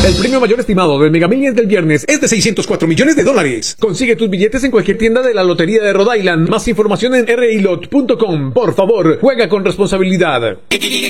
El premio mayor estimado del Mega Millions del viernes es de $604 millones. Consigue tus billetes en cualquier tienda de la Lotería de Rhode Island. Más información en rilot.com. Por favor, juega con responsabilidad.